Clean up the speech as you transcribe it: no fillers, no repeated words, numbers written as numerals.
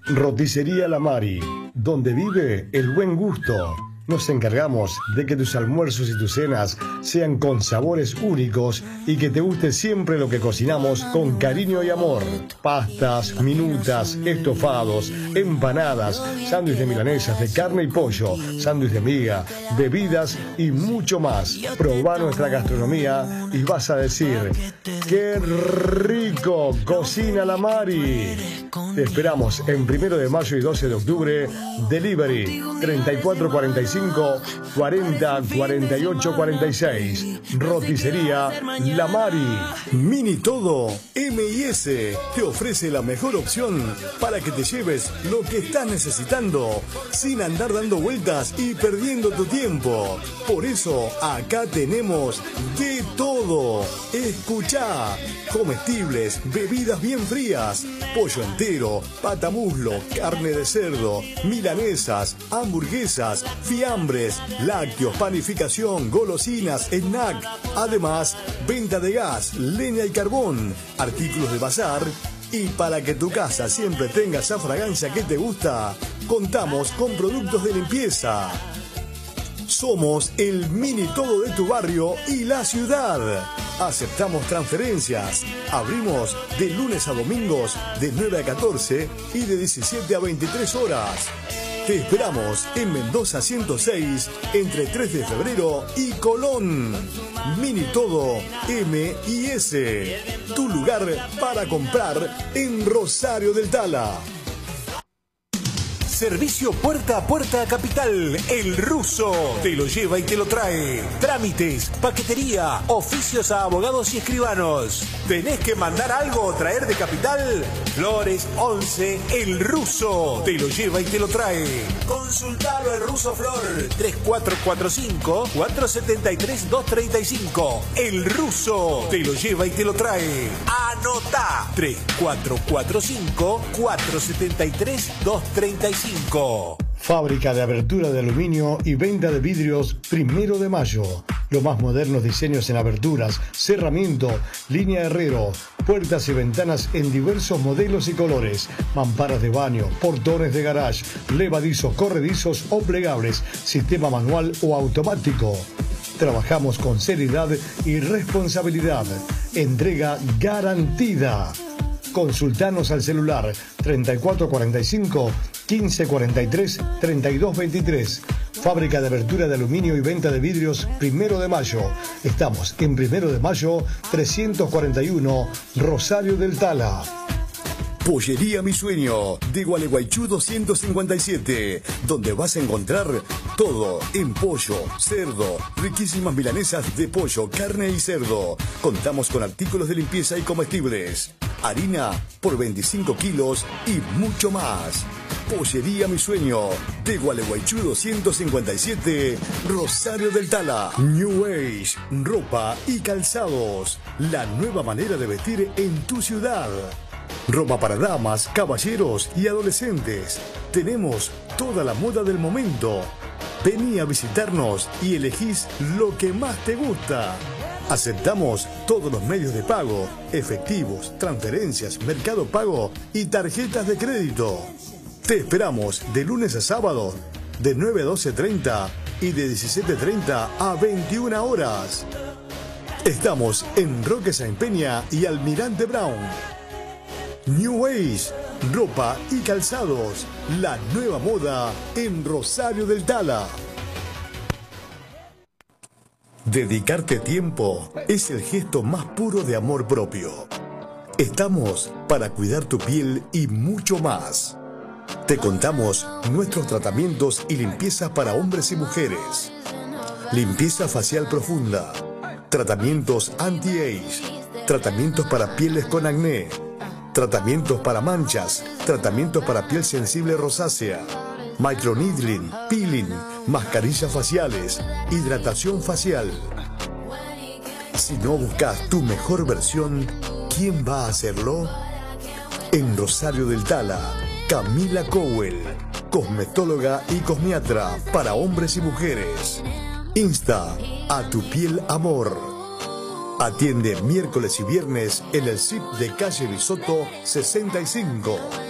Roticería La Mari, donde vive el buen gusto. Nos encargamos de que tus almuerzos y tus cenas sean con sabores únicos y que te guste siempre lo que cocinamos con cariño y amor. Pastas, minutas, estofados, empanadas, sándwich de milanesas de carne y pollo, sándwich de miga, bebidas y mucho más. Probá nuestra gastronomía y vas a decir: ¡qué rico cocina La Mari! Te esperamos en 1 de mayo y 12 de octubre. Delivery 3445 40 48 46. Roticería La Mari. Mini Todo M&S te ofrece la mejor opción para que te lleves lo que estás necesitando sin andar dando vueltas y perdiendo tu tiempo. Por eso acá tenemos de todo. Escuchá: comestibles, bebidas bien frías, pollo entero, patamuslo, carne de cerdo, milanesas, hamburguesas, fiambres, lácteos, panificación, golosinas, snack. Además, venta de gas, leña y carbón, artículos de bazar. Y para que tu casa siempre tenga esa fragancia que te gusta, contamos con productos de limpieza. Somos el Mini Todo de tu barrio y la ciudad. Aceptamos transferencias. Abrimos de lunes a domingos de 9 a 14 y de 17 a 23 horas. Te esperamos en Mendoza 106, entre 3 de febrero y Colón. Mini Todo M&S, tu lugar para comprar en Rosario del Tala. Servicio puerta a puerta a Capital, El Ruso. Te lo lleva y te lo trae. Trámites, paquetería, oficios a abogados y escribanos. ¿Tenés que mandar algo o traer de Capital? Flores 11, El Ruso. Te lo lleva y te lo trae. Consultalo, El Ruso Flor. 3445-473-235. El Ruso. Te lo lleva y te lo trae. Anota: 3445-473-235. Fábrica de abertura de aluminio y venta de vidrios 1 de mayo. Los más modernos diseños en aberturas, cerramiento, línea herrero, puertas y ventanas en diversos modelos y colores, mamparas de baño, portones de garage, levadizos, corredizos o plegables, sistema manual o automático. Trabajamos con seriedad y responsabilidad. Entrega garantida. Consultanos al celular 3445 1543 3223. Fábrica de abertura de aluminio y venta de vidrios 1 de mayo. Estamos en 1 de mayo 341, Rosario del Tala. Pollería Mi Sueño, de Gualeguaychú 257, donde vas a encontrar todo en pollo, cerdo, riquísimas milanesas de pollo, carne y cerdo. Contamos con artículos de limpieza y comestibles, harina por 25 kilos y mucho más. Pollería Mi Sueño, de Gualeguaychú 257, Rosario del Tala. New Age, ropa y calzados, la nueva manera de vestir en tu ciudad. Ropa para damas, caballeros y adolescentes. Tenemos toda la moda del momento. Vení a visitarnos y elegís lo que más te gusta. Aceptamos todos los medios de pago, efectivos, transferencias, Mercado Pago y tarjetas de crédito. Te esperamos de lunes a sábado, de 9 a 12:30 y de 17:30 a 21 horas. Estamos en Roque Sáenz Peña y Almirante Brown. New Age, ropa y calzados, la nueva moda en Rosario del Tala. Dedicarte tiempo es el gesto más puro de amor propio. Estamos para cuidar tu piel y mucho más. Te contamos nuestros tratamientos y limpiezas para hombres y mujeres. Limpieza facial profunda, tratamientos anti-age, tratamientos para pieles con acné, tratamientos para manchas, tratamientos para piel sensible rosácea, microneedling, peeling, mascarillas faciales, hidratación facial. Si no buscas tu mejor versión, ¿quién va a hacerlo? En Rosario del Tala, Camila Cowell, cosmetóloga y cosmiatra para hombres y mujeres. Insta a tu piel amor. Atiende miércoles y viernes en el CIP de calle Bisoto 65.